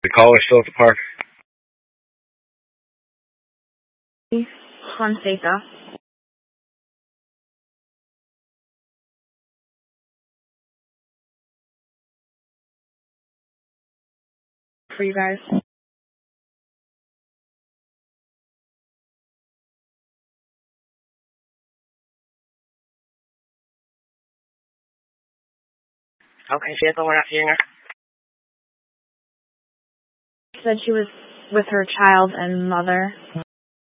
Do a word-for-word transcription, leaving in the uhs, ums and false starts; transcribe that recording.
The caller's still at the park. Fonseca. For you guys. Okay, she has we're not seeing her. Said she was with her child and mother.